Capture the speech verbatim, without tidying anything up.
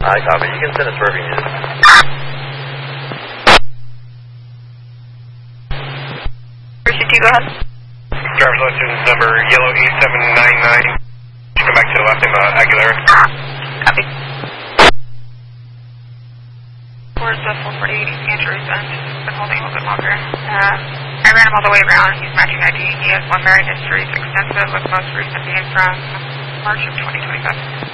I copy. You can send us wherever you need it. C T, go ahead. Driver's license number yellow eight seven nine nine. Come back to the last name, uh, Aguilera. Copy. Where's the four forty Andrews and been holding a little bit longer. Um, I ran him all the way around. He's matching I D. He has one married history. It's extensive, with most recent being from March of twenty twenty-five.